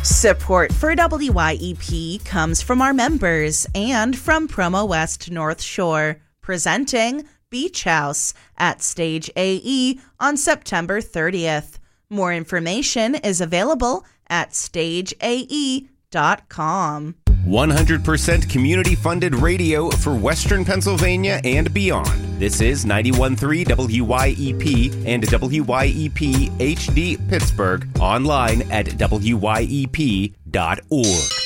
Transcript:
Support for WYEP comes from our members and from Promo West North Shore, presenting Beach House at Stage AE on September 30th. More information is available at stageae.com. 100% community-funded radio for Western Pennsylvania and beyond. This is 91.3 WYEP and WYEP HD Pittsburgh, online at wyep.org.